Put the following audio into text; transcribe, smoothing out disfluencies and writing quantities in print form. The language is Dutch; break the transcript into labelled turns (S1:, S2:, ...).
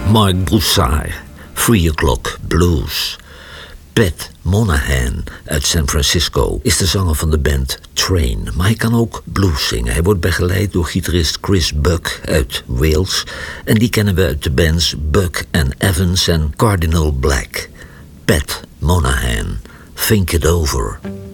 S1: Mike Broussard, 3 O'Clock Blues. Pat Monahan uit San Francisco is de zanger van de band Train. Maar hij kan ook blues zingen. Hij wordt begeleid door gitarist Chris Buck uit Wales. En die kennen we uit de bands Buck and Evans en Cardinal Black. Pat Monahan, Think It Over.